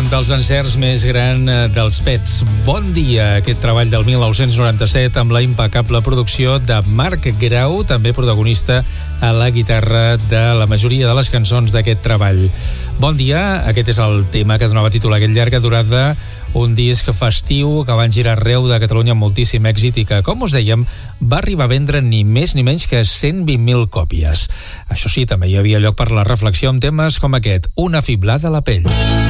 Un dels encerts més gran dels Pets. Bon dia, aquest treball del 1997 amb la impecable producció de Marc Grau, també protagonista a la guitarra de la majoria de les cançons d'aquest treball. Bon dia, aquest és el tema que donava títol a aquella llarga durada, un disc festiu que van girar arreu de Catalunya amb moltíssim èxit i que, com us dèiem, va arribar a vendre ni més ni menys que 120.000 còpies. Això sí, també hi havia lloc per la reflexió amb temes com aquest, Una fiblada a la pell.